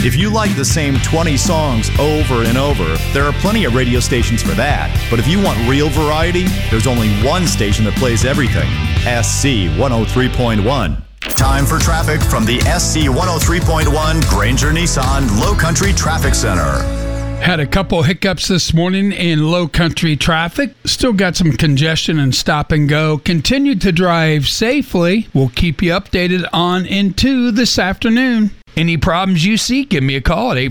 If you like the same 20 songs over and over, there are plenty of radio stations for that. But if you want real variety, there's only one station that plays everything. SC 103.1. Time for traffic from the SC 103.1 Granger Nissan Low Country Traffic Center. Had a couple hiccups this morning in low country traffic. Still got some congestion and stop and go. Continue to drive safely. We'll keep you updated on into this afternoon. Any problems you see, give me a call at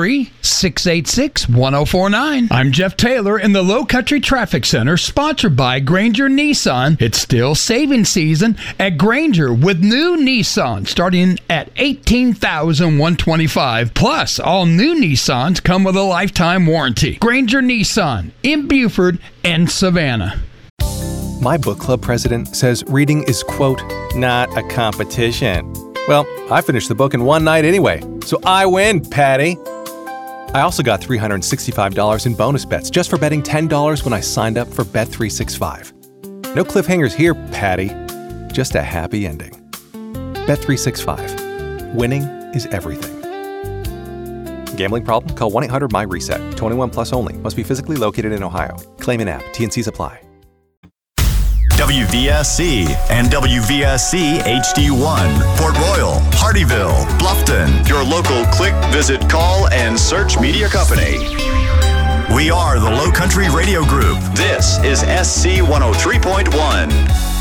843-686-1049. I'm Jeff Taylor in the Low Country Traffic Center, sponsored by Granger Nissan. It's still saving season at Granger with new Nissan starting at $18,125. Plus, all new Nissans come with a lifetime warranty. Granger Nissan in Buford and Savannah. My book club president says reading is, quote, not a competition. Well, I finished the book in one night anyway, so I win, Patty. I also got $365 in bonus bets just for betting $10 when I signed up for Bet365. No cliffhangers here, Patty. Just a happy ending. Bet365. Winning is everything. Gambling problem? Call 1-800-MY-RESET. 21 plus only. Must be physically located in Ohio. Claim in app. T&Cs apply. WVSC and WVSC HD1, Port Royal, Hardyville, Bluffton, your local click, visit, call, and search media company. We are the Low Country Radio Group. This is SC 103.1.